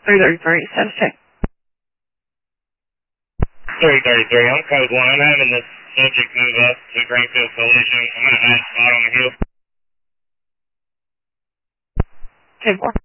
333, status check. 333, I'm code 1. I'm having this subject move up to Greenfield Collision. I'm going to add spot on the hill. 10-4.